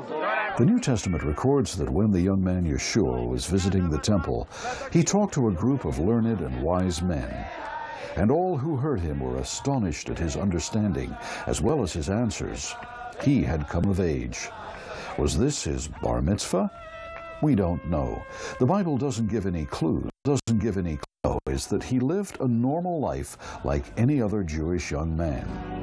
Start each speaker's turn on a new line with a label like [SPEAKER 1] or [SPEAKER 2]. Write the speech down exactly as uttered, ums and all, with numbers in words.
[SPEAKER 1] The New Testament records that when the young man Yeshua was visiting the temple, he talked to a group of learned and wise men. And all who heard him were astonished at his understanding, as well as his answers. He had come of age. Was this his bar mitzvah? We don't know. The Bible doesn't give any clues, doesn't give any clue, is that he lived a normal life like any other Jewish young man.